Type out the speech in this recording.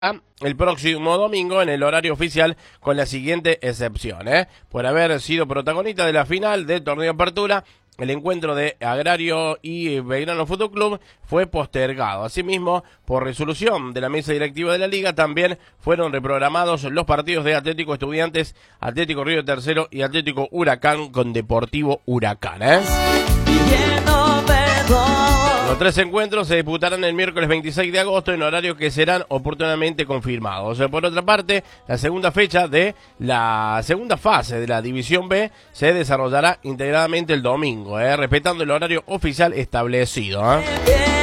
el próximo domingo en el horario oficial con la siguiente excepción, por haber sido protagonista de la final del torneo de apertura. El encuentro de Agrario y Belgrano Fútbol Club fue postergado. Asimismo, por resolución de la mesa directiva de la liga, también fueron reprogramados los partidos de Atlético Estudiantes, Atlético Río Tercero y Atlético Huracán con Deportivo Huracán. Los tres encuentros se disputarán el miércoles 26 de agosto en horarios que serán oportunamente confirmados. Por otra parte, la segunda fecha de la segunda fase de la División B se desarrollará integradamente el domingo, respetando el horario oficial establecido.